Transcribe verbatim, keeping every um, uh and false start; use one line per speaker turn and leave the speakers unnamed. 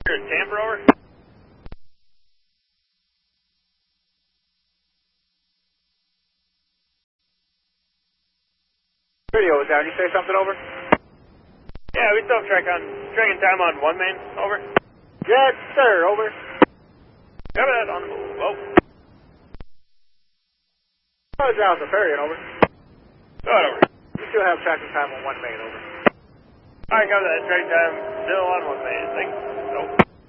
Here at Tampa, over.
Radio was down. You say something, over?
Yeah, we still track on tracking time on one main, over.
Yes, sir, over.
Got that on the move. Whoa.
I was down at the ferry, over.
Go ahead, over.
You still have tracking time on one main, over.
Alright, got that tracking time still on one main. Thanks. Go.